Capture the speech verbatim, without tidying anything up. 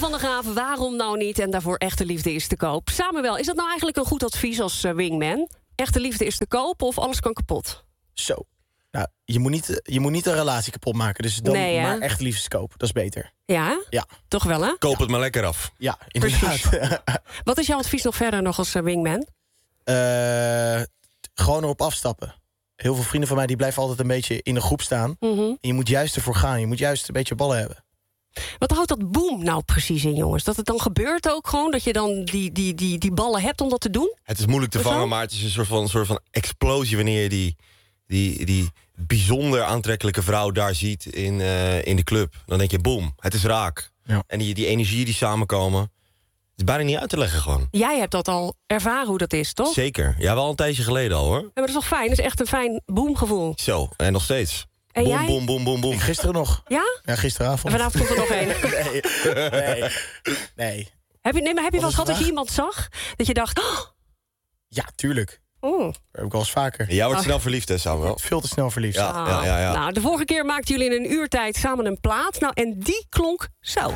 van der Graaf, waarom nou niet? En daarvoor echte liefde is te koop. Samuel, is dat nou eigenlijk een goed advies als uh, wingman? Echte liefde is te koop of alles kan kapot? Zo. Nou, je moet niet, je moet niet een relatie kapot maken. Dus dan Nee, maar echt liefde kopen. Dat is beter. Ja? Ja. Toch wel, hè? Koop het maar lekker af. Ja, inderdaad. Wat is jouw advies nog verder nog als uh, wingman? Uh, gewoon erop afstappen. Heel veel vrienden van mij die blijven altijd een beetje in de groep staan. Mm-hmm. En je moet juist ervoor gaan. Je moet juist een beetje ballen hebben. Wat houdt dat boom nou precies in, jongens? Dat het dan gebeurt ook gewoon? Dat je dan die, die, die, die ballen hebt om dat te doen? Het is moeilijk te Of zo? vangen, maar het is een soort van, een soort van explosie... wanneer je die, die, die bijzonder aantrekkelijke vrouw daar ziet in, uh, in de club. Dan denk je, boom, het is raak. Ja. En die, die energieën die samenkomen... het is bijna niet uit te leggen gewoon. Jij hebt dat al ervaren hoe dat is, toch? Zeker. Ja, wel een tijdje geleden al, hoor. Ja, maar dat is toch fijn? Dat is echt een fijn boomgevoel. Zo, en nog steeds. En boom, jij? boom, boom, boom, boom. Ik gisteren nog. Ja? Ja, gisteravond. En vanavond komt er nog één. Nee, nee, nee. Heb je, nee, maar heb je wel eens gehad Wat is de dat je iemand zag? Dat je dacht, oh, Ja, tuurlijk. oh. Dat heb ik wel eens vaker. Jij wordt Oh. snel verliefd, hè, Samuel? Veel te snel verliefd. Ja, ja, ja, ja. Nou, de vorige keer maakten jullie in een uurtijd samen een plaat. Nou, en die klonk zo.